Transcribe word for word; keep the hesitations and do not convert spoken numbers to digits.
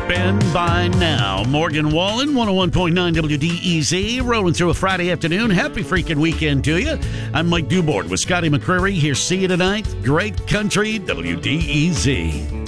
been by now. Morgan Wallen, one oh one point nine W D E Z, rolling through a Friday afternoon. Happy freaking weekend to you. I'm Mike Dubord with Scotty McCreery. Here, see you tonight. Great country, W D E Z.